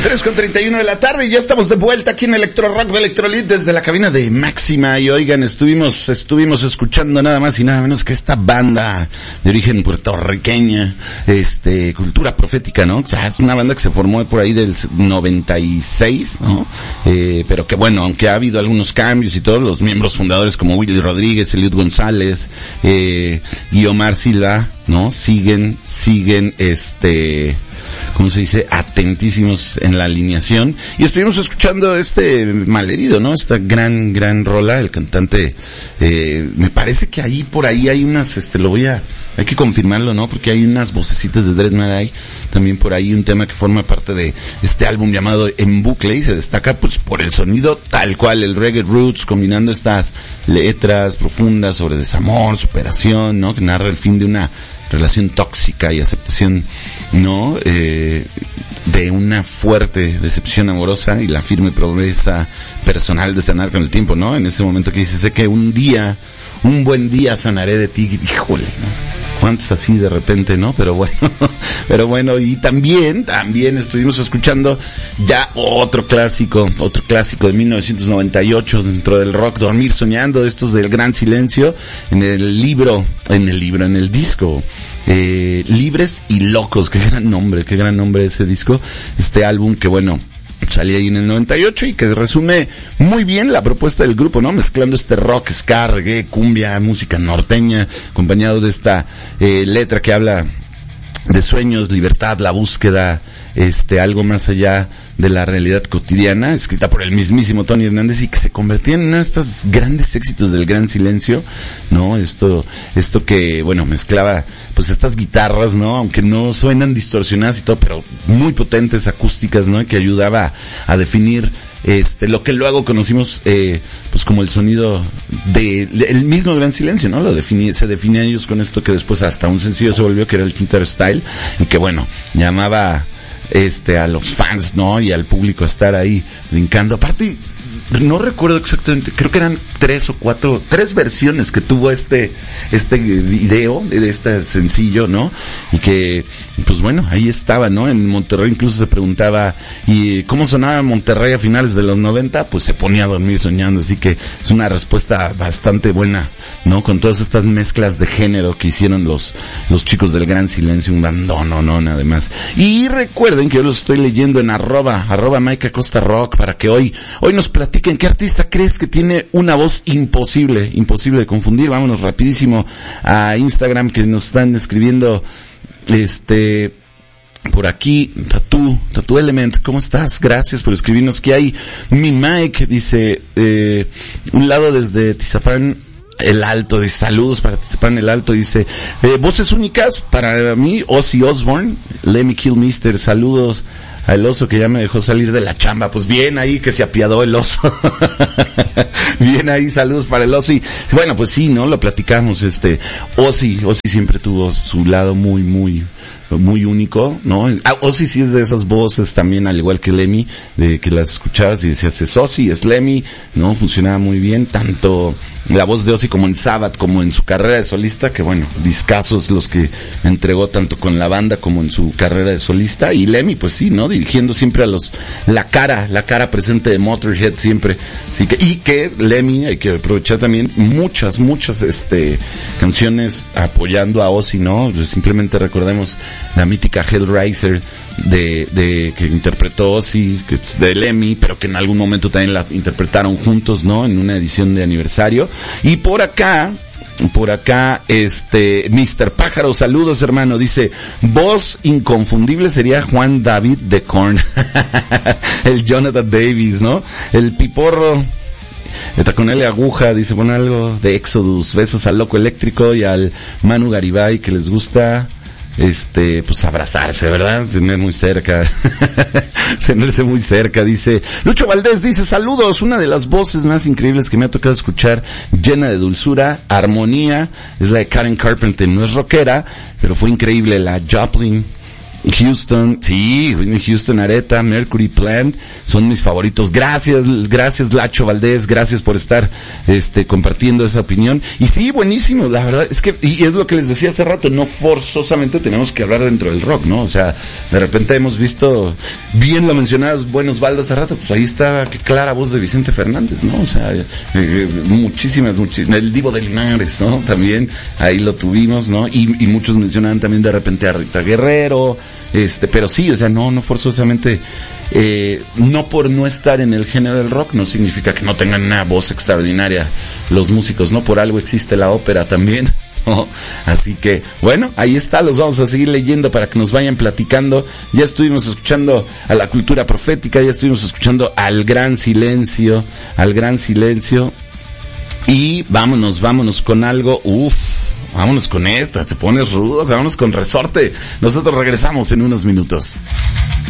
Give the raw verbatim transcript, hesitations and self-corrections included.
tres con treinta y uno de la tarde y ya estamos de vuelta aquí en Electro Rock de Electrolit desde la cabina de Máxima. Y oigan, estuvimos, estuvimos escuchando nada más y nada menos que esta banda de origen puertorriqueña, este, Cultura Profética, ¿no? O sea, es una banda que se formó por ahí del noventa y seis, ¿no? Eh, pero que bueno, aunque ha habido algunos cambios y todos los miembros fundadores como Willy Rodríguez, Eliud González, eh, y Omar Silva, ¿no? Siguen, siguen, este, ¿cómo se dice? Atentísimos en la alineación. Y estuvimos escuchando este Malherido, ¿no? Esta gran, gran rola. El cantante, eh, me parece que ahí, por ahí hay unas, este, lo voy a, hay que confirmarlo, ¿no? Porque hay unas vocecitas de Dread Marai. También por ahí un tema que forma parte de este álbum llamado En Bucle y se destaca, pues, por el sonido tal cual, el reggae roots, combinando estas letras profundas sobre desamor, superación, ¿no? Que narra el fin de una relación tóxica y aceptación, ¿no? Eh, de una fuerte decepción amorosa y la firme promesa personal de sanar con el tiempo, ¿no? En ese momento que dice, sé que un día, un buen día sanaré de ti, híjole, ¿no? ¿Cuántos así de repente, no? Pero bueno, pero bueno, y también, también estuvimos escuchando ya otro clásico, otro clásico de mil novecientos noventa y ocho dentro del rock, Dormir Soñando, estos del Gran Silencio, en el libro, en el libro, en el disco, eh, Libres y Locos, qué gran nombre, qué gran nombre ese disco, este álbum que bueno, salía ahí en el noventa y ocho y que resume muy bien la propuesta del grupo, ¿no? Mezclando este rock, ska, reggae, cumbia, música norteña, acompañado de esta eh, letra que habla de sueños, libertad, la búsqueda, este, algo más allá de la realidad cotidiana, escrita por el mismísimo Tony Hernández y que se convertía en uno de estos grandes éxitos del Gran Silencio, ¿no? Esto, esto que, bueno, mezclaba, pues estas guitarras, ¿no? Aunque no suenan distorsionadas y todo, pero muy potentes, acústicas, ¿no? Que ayudaba a definir este, lo que luego conocimos, eh, pues como el sonido de, de, el mismo Gran Silencio, ¿no? Lo definí, se definían ellos con esto que después hasta un sencillo se volvió, que era el Kinter Style, y que bueno, llamaba, este, a los fans, ¿no? Y al público a estar ahí brincando. Aparte, no recuerdo exactamente, creo que eran tres o cuatro, tres versiones que tuvo este, este video, de este sencillo, ¿no? Y que, pues bueno, ahí estaba, ¿no? En Monterrey incluso se preguntaba, ¿y cómo sonaba Monterrey a finales de los noventa? Pues se ponía a dormir soñando, así que es una respuesta bastante buena, ¿no? Con todas estas mezclas de género que hicieron los, los chicos del Gran Silencio, un bandón, no, no, nada más. Y recuerden que yo los estoy leyendo en arroba, arroba Mike Acosta Rock, para que hoy, hoy nos platiquen ¿qué artista crees que tiene una voz imposible, imposible de confundir? Vámonos rapidísimo a Instagram, que nos están escribiendo, este, por aquí, Tatu, Tatu Element, ¿cómo estás? Gracias por escribirnos. ¿Qué hay? Mi Mike dice, eh, un lado desde Tizapán, El Alto, dice, saludos para Tizapán El Alto, dice, eh, voces únicas para mí, Ozzy Osbourne, Let Me Kill Mister, saludos al oso que ya me dejó salir de la chamba. Pues bien ahí, que se apiadó el oso. Bien ahí, saludos para el oso. Y bueno, pues sí, ¿no? Lo platicamos, este, Ozzy, Ozzy siempre tuvo su lado muy, muy, muy único, ¿no? Ozzy sí es de esas voces también, al igual que Lemmy, de que las escuchabas y decías, es Ozzy, es Lemmy, ¿no? Funcionaba muy bien, tanto la voz de Ozzy como en Sabbath, como en su carrera de solista, que bueno, discazos los que entregó tanto con la banda como en su carrera de solista. Y Lemmy, pues sí, ¿no? Dirigiendo siempre a los, la cara, la cara presente de Motorhead siempre. Así que, y que Lemmy, hay que aprovechar también muchas, muchas, este, canciones apoyando a Ozzy, ¿no? Simplemente recordemos la mítica Hellraiser de, de, que interpretó Ozzy, que es de Lemmy, pero que en algún momento también la interpretaron juntos, ¿no? En una edición de aniversario. Y por acá, por acá, este, mister Pájaro, saludos hermano, dice, voz inconfundible sería Juan David de Korn. El Jonathan Davis, ¿no? El Piporro, el Taconele Aguja, dice, pon algo de Exodus, besos al Loco Eléctrico y al Manu Garibay, que les gusta, este, pues abrazarse, ¿verdad? Tener muy cerca, tenerse muy cerca, dice. Lucho Valdés dice, saludos, una de las voces más increíbles que me ha tocado escuchar, llena de dulzura, armonía, es la de Karen Carpenter, no es rockera, pero fue increíble, la Joplin, Houston, sí, Whitney Houston, Aretha, Mercury Plant, son mis favoritos. Gracias, gracias Lacho Valdés, gracias por estar, este, compartiendo esa opinión. Y sí, buenísimo, la verdad, es que, y es lo que les decía hace rato, no forzosamente tenemos que hablar dentro del rock, ¿no? O sea, de repente hemos visto, bien lo mencionabas, Buenos Baldos hace rato, pues ahí está, qué clara voz de Vicente Fernández, ¿no? O sea, eh, eh, muchísimas, muchísimas, el Divo de Linares, ¿no? También, ahí lo tuvimos, ¿no? Y, y muchos mencionaban también de repente a Rita Guerrero, este, pero sí, o sea, no, no forzosamente, eh, no por no estar en el género del rock, no significa que no tengan una voz extraordinaria los músicos, ¿no? Por algo existe la ópera también, ¿no? Así que, bueno, ahí está, los vamos a seguir leyendo para que nos vayan platicando. Ya estuvimos escuchando a la cultura profética, ya estuvimos escuchando al Gran Silencio, al Gran Silencio, y vámonos, vámonos con algo, uff. Vámonos con esta, se pone rudo, vámonos con Resorte. Nosotros regresamos en unos minutos.